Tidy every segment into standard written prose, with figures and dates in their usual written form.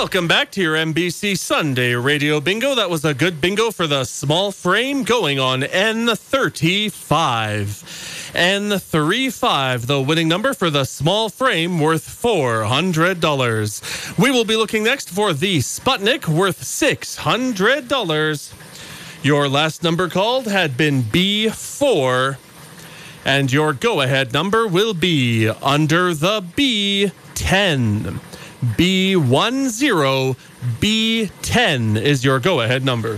Welcome back to your NBC Sunday Radio Bingo. That was a good bingo for the small frame going on N35. N35, the winning number for the small frame, worth $400. We will be looking next for the Sputnik, worth $600. Your last number called had been B4, and your go-ahead number will be under the B10. B10, B10 is your go-ahead number.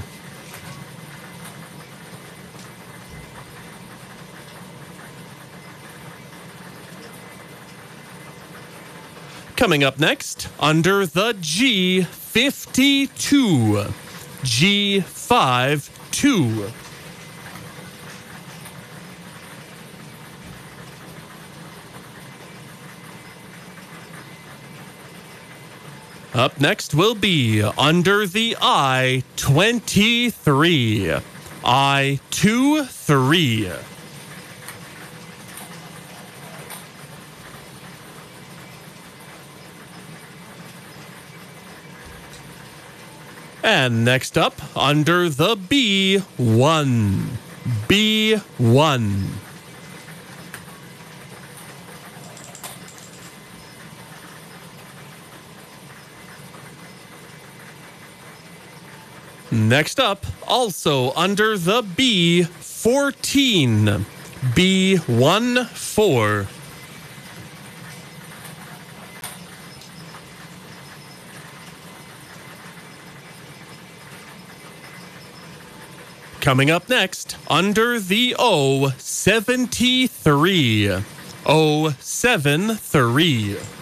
Coming up next, under the G52. G52. Up next will be under the I-23. I-23. And next up, under the B1. B1. Next up, also under the B14. B14. Coming up next, under the O73. O73.